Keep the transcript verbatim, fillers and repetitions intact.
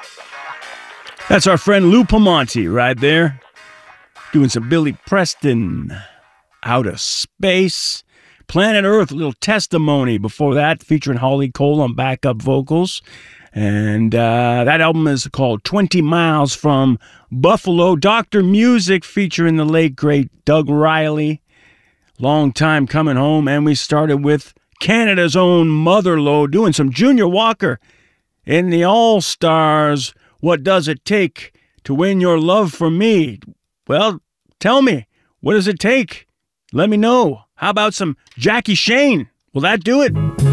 That's our friend Lou Pamonte right there, doing some Billy Preston, Out of Space. Planet Earth, a little Testimony before that, featuring Holly Cole on backup vocals. And uh, that album is called twenty miles from Buffalo. Doctor Music featuring the late, great Doug Riley. Long time coming home. And we started with Canada's own Motherload, doing some Junior Walker in the All-Stars. What does it take to win your love for me? Well, tell me, what does it take? Let me know. How about some Jackie Shane? Will that do it?